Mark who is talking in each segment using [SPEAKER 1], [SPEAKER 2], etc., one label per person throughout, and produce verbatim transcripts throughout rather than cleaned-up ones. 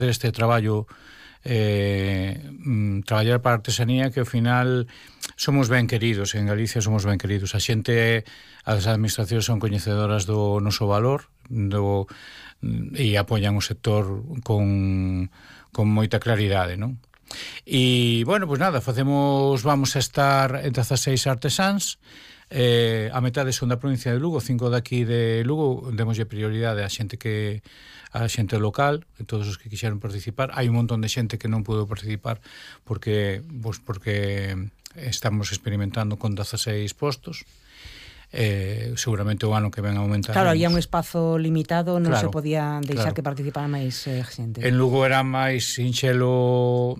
[SPEAKER 1] este traballo, eh, traballar para a artesanía, que ao final somos ben queridos, en Galicia somos ben queridos. A xente, as administracións son coñecedoras do noso valor, do, e apoian o sector con, con moita claridade, non? E, bueno, pois nada, facemos, vamos a estar en dezaseis artesáns, eh, a metade son da provincia de Lugo, cinco daqui de Lugo, demoslle prioridade a xente que a xente local, todos os que quixeron participar. Hai un montón de xente que non pudo participar porque, pois porque estamos experimentando con dezaseis postos. Eh, seguramente o ano que ven aumentar.
[SPEAKER 2] Claro, había un espazo limitado, non
[SPEAKER 1] claro,
[SPEAKER 2] se podía deixar
[SPEAKER 1] claro.
[SPEAKER 2] que participara máis eh, xente.
[SPEAKER 1] En Lugo era máis sinxelo,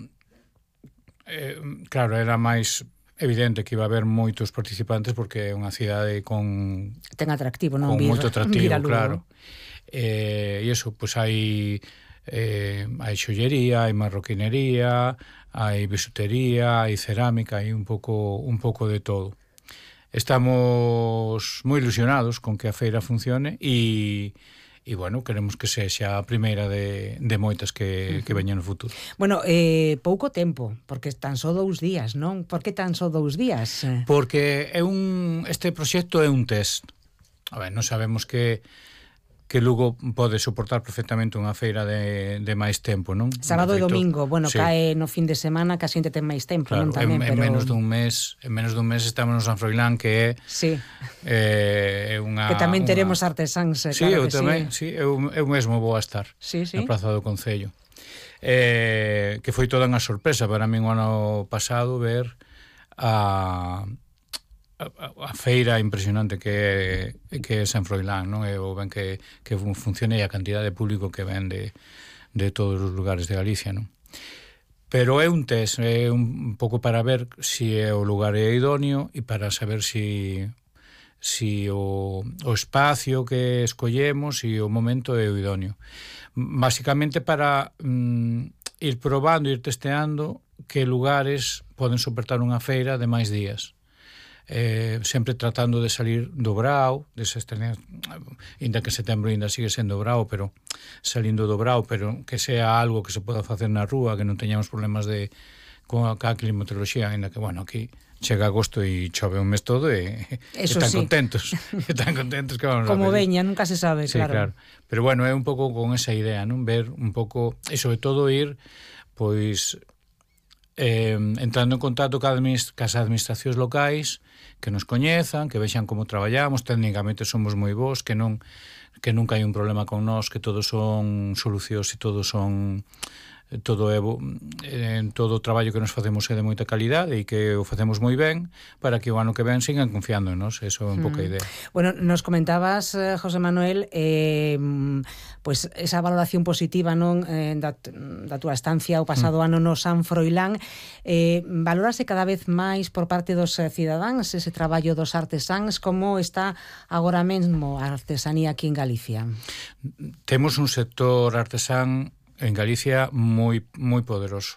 [SPEAKER 1] eh, claro, era máis evidente que iba a haber moitos participantes porque é unha cidade con
[SPEAKER 2] ten atractivo, non?
[SPEAKER 1] Con
[SPEAKER 2] vir,
[SPEAKER 1] moito atractivo,
[SPEAKER 2] vir a Lugo.
[SPEAKER 1] claro. Eh, e iso, pois pues, hai eh, hai xollería, hai marroquinería, hai bisutería, hai cerámica, hai un pouco un pouco de todo. Estamos moi ilusionados con que a feira funcione e e, bueno, queremos que sexa a primeira de, de moitas que, uh-huh. que veñen no futuro.
[SPEAKER 2] Bueno, eh, pouco tempo, porque tan só dous días, non? Por que tan só dous días?
[SPEAKER 1] Porque é un, este proxecto é un test. A ver, non sabemos que que Lugo pode soportar perfectamente unha feira de, de máis tempo, non?
[SPEAKER 2] Sábado e domingo, bueno,
[SPEAKER 1] sí.
[SPEAKER 2] Cae no fin de semana, casi te ten máis tempo,
[SPEAKER 1] claro,
[SPEAKER 2] non tamén,
[SPEAKER 1] en,
[SPEAKER 2] pero...
[SPEAKER 1] en menos dun mes, en menos dun mes estamos no San Froilán, que é
[SPEAKER 2] sí.
[SPEAKER 1] eh, unha...
[SPEAKER 2] Que tamén
[SPEAKER 1] unha...
[SPEAKER 2] teremos artesáns,
[SPEAKER 1] sí,
[SPEAKER 2] claro
[SPEAKER 1] eu
[SPEAKER 2] que
[SPEAKER 1] tamén,
[SPEAKER 2] sí.
[SPEAKER 1] sí, eu, eu mesmo vou a estar
[SPEAKER 2] sí, sí.
[SPEAKER 1] na Praza do Concello. Eh, que foi toda unha sorpresa para min o ano pasado ver a... A, a feira impresionante que é, que é San Froilán, non? E o ben que, que funcione e a cantidad de público que ven de, de todos os lugares de Galicia, non? Pero é un test, é un pouco para ver si é o lugar é idóneo e para saber si, si o, o espacio que escollemos e o momento é o idóneo. Básicamente para mm, ir probando, ir testeando que lugares poden soportar unha feira de máis días. Eh, sempre tratando de salir do Brao, desas tener, ainda que setembro ainda sigue sendo Brao, pero salindo do Brao, pero que sea algo que se poda facer na rúa, que non teñamos problemas de con a, a climatoloxía, ainda que, bueno, aquí chega agosto e chove un mes todo e, e están
[SPEAKER 2] sí.
[SPEAKER 1] contentos están contentos que vamos
[SPEAKER 2] como
[SPEAKER 1] a ver.
[SPEAKER 2] veña, nunca se sabe,
[SPEAKER 1] sí,
[SPEAKER 2] claro.
[SPEAKER 1] claro. Pero bueno, é un pouco con esa idea, non? Ver un pouco, e sobre todo ir, pois... Eh, entrando en contacto ca administ- cas administracións locais que nos coñezan, que vexan como traballamos, técnicamente somos moi bons, que non que nunca hai un problema con nós, que todos son solucións e todos son todo é en todo o traballo que nos facemos é de moita calidade e que o facemos moi ben para que o ano que ven sigan confiando en nós, eso é un pouca idea.
[SPEAKER 2] Bueno, nos comentabas, José Manuel, eh, pues esa valoración positiva, non, eh, da, da túa estancia o pasado mm. ano no San Froilán, eh, valórase cada vez máis por parte dos cidadáns ese traballo dos artesáns. Como está agora mesmo a artesanía aquí en Galicia?
[SPEAKER 1] Temos un sector artesán en Galicia moi moi poderoso,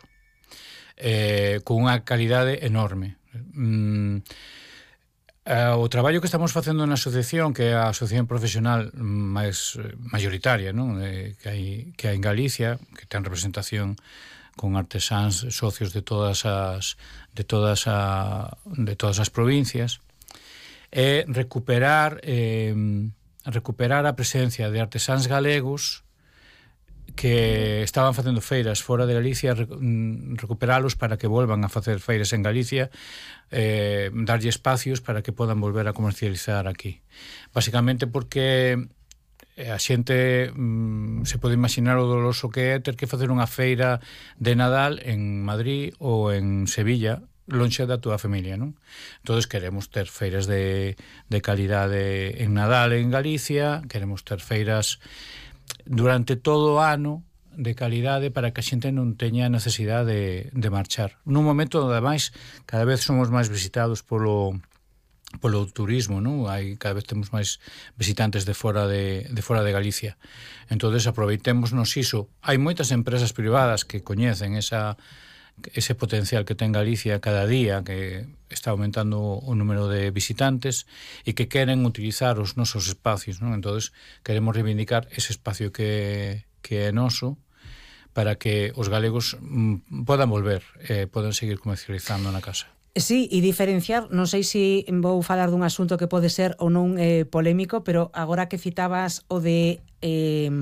[SPEAKER 1] eh, con unha calidade enorme. Mm, eh, o traballo que estamos facendo na asociación, que é a asociación profesional máis mayoritaria, non? Eh, que hai que hai en Galicia, que ten representación con artesáns socios de todas as de todas a de todas as provincias, é recuperar eh, recuperar a presencia de artesáns galegos que estaban facendo feiras fora de Galicia, recuperalos para que volvan a facer feiras en Galicia, eh, darlle espacios para que podan volver a comercializar aquí. Básicamente porque a xente mm, se pode imaginar o doloso que é ter que facer unha feira de Nadal en Madrid ou en Sevilla, lonxe da túa familia, non? Entonces queremos ter feiras de, de calidade en Nadal en Galicia, queremos ter feiras durante todo o ano de calidade para que a xente non teña necesidade de, de marchar. Nun momento, ademais, cada vez somos máis visitados polo polo turismo, non? Hai, cada vez temos máis visitantes de fora de, de fora de Galicia. Entonces aproveitémonos iso. Hai moitas empresas privadas que coñecen esa ese potencial que ten Galicia cada día, que está aumentando o número de visitantes e que queren utilizar os nosos espacios, non? Entonces queremos reivindicar ese espacio que, que é noso para que os galegos mm, podan volver, eh, podan seguir comercializando na casa.
[SPEAKER 2] Sí, e diferenciar, non sei se vou falar dun asunto que pode ser ou non eh, polémico, pero agora que citabas o de eh,